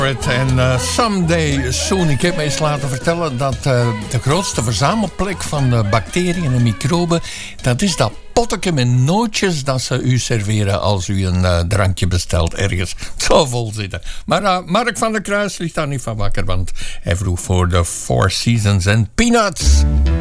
En someday soon. Ik heb me eens laten vertellen dat de grootste verzamelplek van bacteriën en microben, dat is dat potje met nootjes dat ze u serveren als u een drankje bestelt ergens. Het zal vol zitten. Maar Mark van der Kruis ligt daar niet van wakker, want hij vroeg voor de Four Seasons en Peanuts.